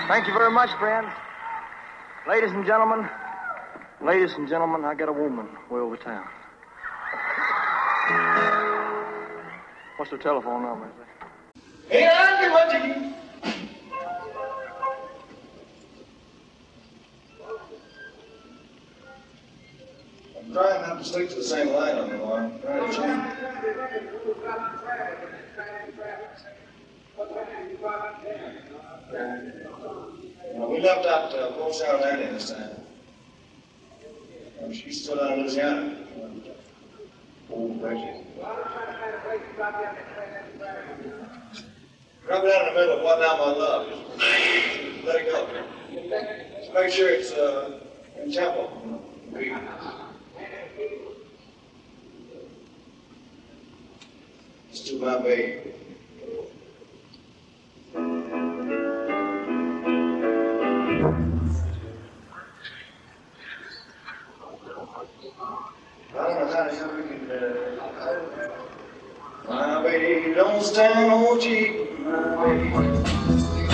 Thank you very much, friends. Ladies and gentlemen, I got a woman way over town. What's her telephone number? Hey, I'll give one to you. I'm trying not to stick to the same line on the line. Trying to change. We left out Port Sound Landing this time. She's still down in Louisiana. Old Reggie. Drop it down in the middle of What Now My Love. Just let it go. Just make sure it's in tempo. It's to my baby. My baby don't stand no cheap, my baby.